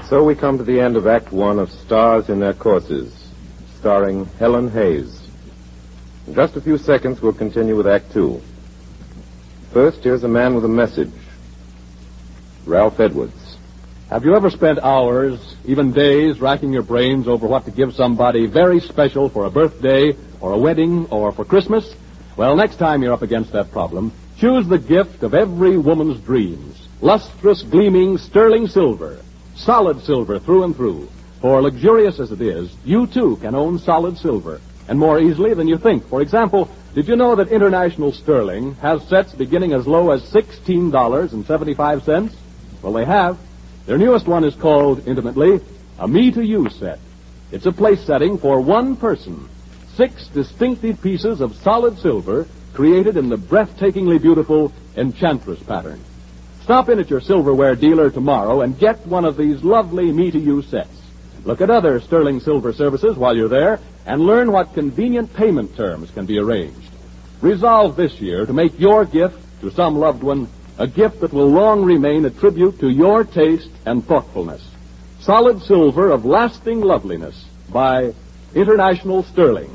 So we come to the end of Act One of Stars in Their Courses, starring Helen Hayes. In just a few seconds, we'll continue with Act Two. First, here's a man with a message. Ralph Edwards. Have you ever spent hours, even days, racking your brains over what to give somebody very special for a birthday or a wedding or for Christmas? Well, next time you're up against that problem, choose the gift of every woman's dreams. Lustrous, gleaming, sterling silver. Solid silver through and through. For luxurious as it is, you too can own solid silver. And more easily than you think. For example, did you know that International Sterling has sets beginning as low as $16.75? Well, they have. Their newest one is called, intimately, a Me to You set. It's a place setting for one person. 6 distinctive pieces of solid silver created in the breathtakingly beautiful Enchantress pattern. Stop in at your silverware dealer tomorrow and get one of these lovely Me to You sets. Look at other sterling silver services while you're there and learn what convenient payment terms can be arranged. Resolve this year to make your gift to some loved one a gift that will long remain a tribute to your taste and thoughtfulness. Solid silver of lasting loveliness by International Sterling.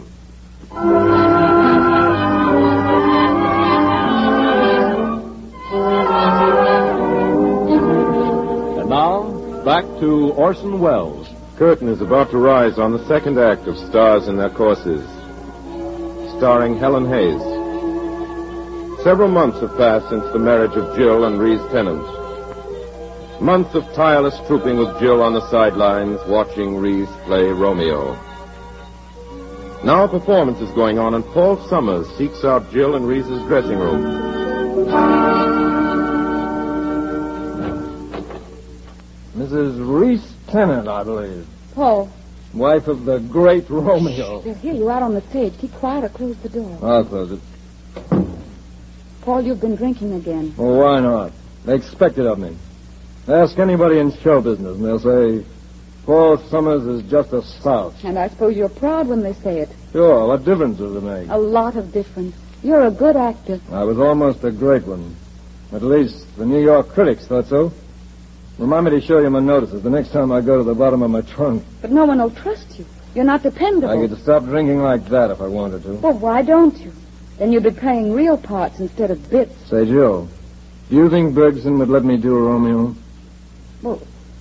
And now, back to Orson Welles. Curtain is about to rise on the second act of Stars in Their Courses, starring Helen Hayes. Several months have passed since the marriage of Jill and Rhys Tennant. Months of tireless trooping with Jill on the sidelines, watching Rhys play Romeo. Now a performance is going on, and Paul Summers seeks out Jill in Rhys's dressing room. Mrs. Rhys Tennant, I believe. Paul. Wife of the great Romeo. They'll hear you out on the stage. Keep quiet or close the door. I'll close it. Paul, you've been drinking again. Well, why not? They expect it of me. Ask anybody in show business, and they'll say, Paul Summers is just a slouch. And I suppose you're proud when they say it. Sure, what difference does it make? A lot of difference. You're a good actor. I was almost a great one. At least the New York critics thought so. Remind me to show you my notices the next time I go to the bottom of my trunk. But no one will trust you. You're not dependable. I could stop drinking like that if I wanted to. Well, why don't you? Then you'd be playing real parts instead of bits. Say, Jill, do you think Bergson would let me do Romeo? Well,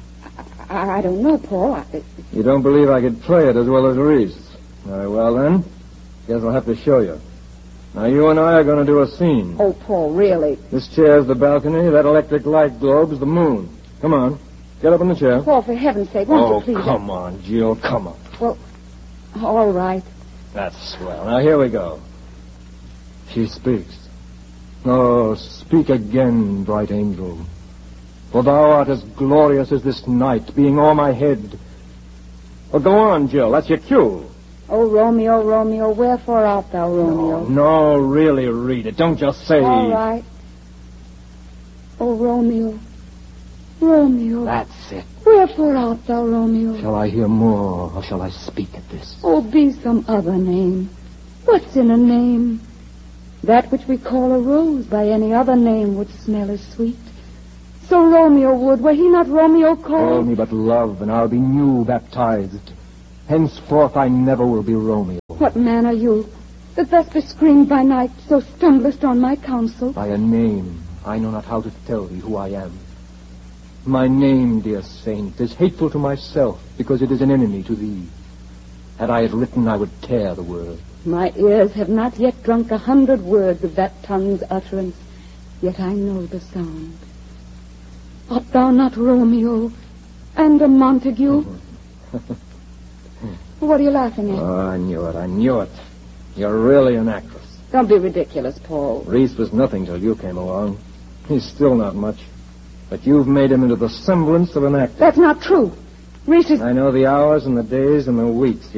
I don't know, Paul. You don't believe I could play it as well as Rhys? Very well, then. Guess I'll have to show you. Now, you and I are going to do a scene. Oh, Paul, really? This chair's the balcony. That electric light globe's the moon. Come on. Get up in the chair. Paul, for heaven's sake, won't you please? Oh, come on, Jill. Come on. Well, all right. That's swell. Now, here we go. She speaks. Oh, speak again, bright angel. For thou art as glorious as this night, being o'er my head. Well, go on, Jill. That's your cue. Oh, Romeo, Romeo, wherefore art thou, Romeo? No, really read it. Don't just say... All right. Oh, Romeo, Romeo. That's it. Wherefore art thou, Romeo? Shall I hear more, or shall I speak at this? Oh, be some other name. What's in a name? That which we call a rose by any other name would smell as sweet. So Romeo would, were he not Romeo called? Call me but love, and I'll be new baptized. Henceforth I never will be Romeo. What man are you, that thus bescreened by night so stumblest on my counsel? By a name, I know not how to tell thee who I am. My name, dear saint, is hateful to myself, because it is an enemy to thee. Had I it written, I would tear the word. My ears have not yet drunk 100 words of that tongue's utterance, yet I know the sound. Art thou not Romeo and a Montague? What are you laughing at? Oh, I knew it. You're really an actress. Don't be ridiculous, Paul. Rhys was nothing till you came along. He's still not much. But you've made him into the semblance of an actor. That's not true. Rhys is... I know the hours and the days and the weeks